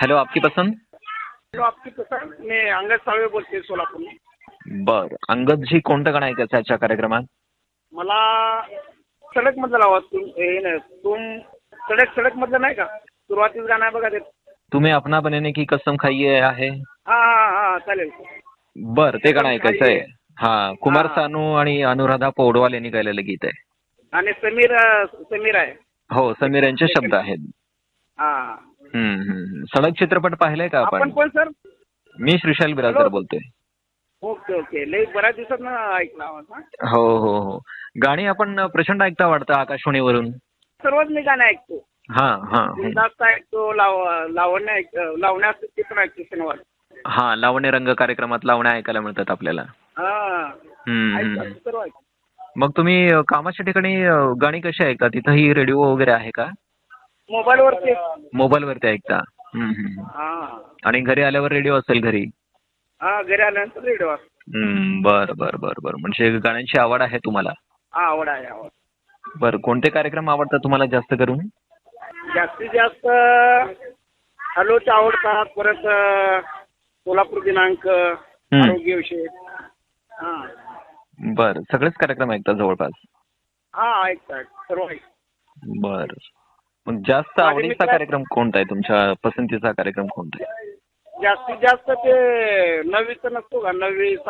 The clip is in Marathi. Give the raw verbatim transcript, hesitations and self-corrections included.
हेलो, आपकी पसंद. हॅलो, आपकी पसंद. मी अंगद साळवे बोलते सोलापूर. बर, अंगदजी कोणतं गाणं ऐकायचं आजच्या कार्यक्रमात? मला सडक मधलं लावा. तुम हे नाही तुम सडक सडक मधलं नाही का, सुरुवातीच गाणं आहे बघा ते. तुम्ही अपना बनने की कसम खाई आहे. हा हा हा चालेल. बर, ते गाणं ऐकायचंय. हा, कुमार हा. सानू आणि अनुराधा पौडवाल यांनी गायलेलं गीत आहे. आणि समीर अ, समीर आहे. हो, समीर यांचे शब्द आहेत. हा. हम्म, हम्म. सडक चित्रपट पाहिलाय का आपण आपण? कोण सर? मी श्रीशाल बिराजदार हॅलो. बोलतोय. Okay okay. लई बऱ्याच दिवसात ऐकला आवाज. हा. हो हो हो. गाणी आपण प्रचंड ऐकता वाटतं आकाशवाणीवरून. सर्वच मी गाणं ऐकतो. हा हा हा. बिनधास्त ऐकतो. लाव लावण्य ऐक लावण्या असते ते पण ऐकतो शनिवार. हा, लावणी रंग कार्यक्रमात लावण्या ऐकायला मिळतात आपल्याला. हा. हम्म, ऐकतो हम्म. सर्व ऐकतो. मग तुम्ही अ, कामाच्या ठिकाणी अ, गाणी कशी ऐकता? तिथंही रेडिओ वगैरे आहे का? मोबाईलवरती. मोबाईलवरती ऐकता. हम्म, हम्म. हा. आणि घरी आल्यावर रेडिओ असेल घरी. हा, घरी आल्यानंतर रेडिओ असतो. हम्म, बर बर बर बर. म्हणजे गाण्यांची आवड आहे तुम्हाला. हा, आवड आहे आवड. बर, कोणते कार्यक्रम आवडतात तुम्हाला जास्त करून? जास्तीत जास्त हॅलोचे आवडतात. परत अ, सोलापूर दिनांक, आरोग्यविषयक. हा बर, सगळेच कार्यक्रम ऐकतात जवळपास. हा ऐकतात सर्व ऐक. बर, मग जास्त माझे आवडीचा मित्र- कार्यक्रम कोणता आहे? तुमच्या पसंतीचा कार्यक्रम कोणता आहे? जास्तीत जास्त ते नववीचा नसतो का, नववी